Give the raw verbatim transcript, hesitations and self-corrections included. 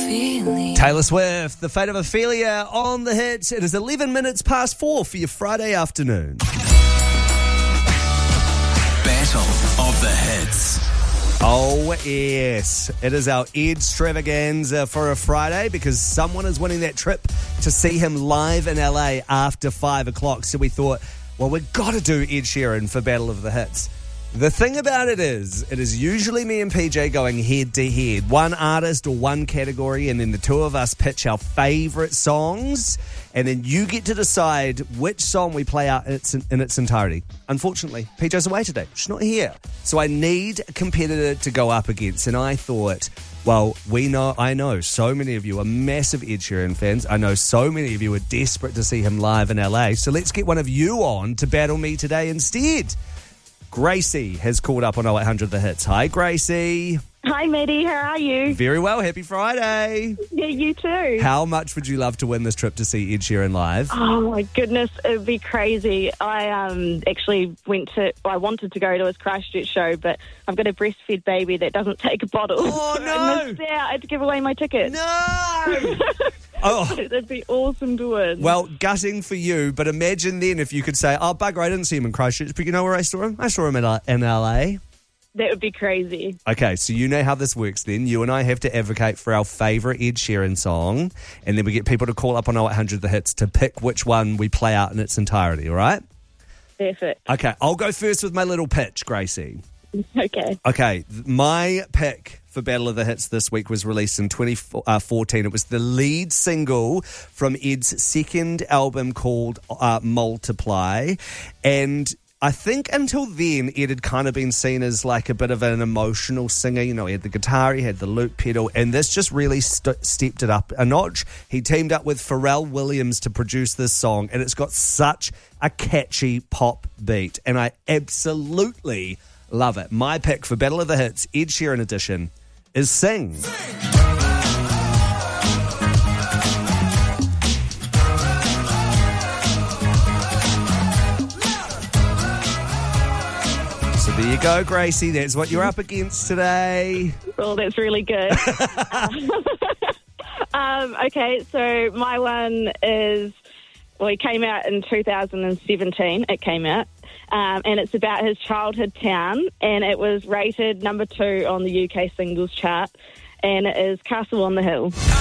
feeling. Taylor Swift, The Fate of Ophelia on the hits. It is eleven minutes past four for your Friday afternoon. Battle of the Hits. Oh, yes. It is our Ed Extravaganza for a Friday because someone is winning that trip to see him live in L A after five o'clock. So we thought, well, we've got to do Ed Sheeran for Battle of the Hits. The thing about it is, it is usually me and P J going head to head, one artist or one category, and then the two of us pitch our favourite songs, and then you get to decide which song we play out in its, in its entirety. Unfortunately, P J's away today. She's not here. So I need a competitor to go up against, and I thought, well, we know, I know so many of you are massive Ed Sheeran fans. I know so many of you are desperate to see him live in L A, so let's get one of you on to battle me today instead. Gracie has called up on oh eight hundred The Hits. Hi, Gracie. Hi, Maddie. How are you? Very well. Happy Friday. Yeah, you too. How much would you love to win this trip to see Ed Sheeran live? Oh, my goodness. It would be crazy. I um actually went to, well, I wanted to go to his Christchurch show, but I've got a breastfed baby that doesn't take a bottle. Oh, So no. I missed out. I had to give away my ticket. No! Oh, That'd be awesome to win. well, gutting for you, but imagine then if you could say, oh, bugger, I didn't see him in Christchurch, but you know where I saw him? I saw him in, uh, in L A. That would be crazy. Okay, so you know how this works then. You and I have to advocate for our favourite Ed Sheeran song, and then we get people to call up on oh eight hundred The Hits to pick which one we play out in its entirety, all right? Perfect. Okay, I'll go first with my little pitch, Gracie. Okay. Okay, th- my pick for Battle of the Hits this week was released in twenty fourteen. It was the lead single from Ed's second album called uh, Multiply, and I think until then, Ed had kind of been seen as like a bit of an emotional singer. You know, he had the guitar, he had the loop pedal, and this just really st- stepped it up a notch. He teamed up with Pharrell Williams to produce this song, and it's got such a catchy pop beat, and I absolutely love it. My pick for Battle of the Hits, Ed Sheeran edition, is Sing. So there you go, Gracie. That's what you're up against today. Well, that's really good. um, okay, so my one is, well, he came out in two thousand seventeen. It came out. Um, and it's about his childhood town, and it was rated number two on the U K singles chart, and it is Castle on the Hill.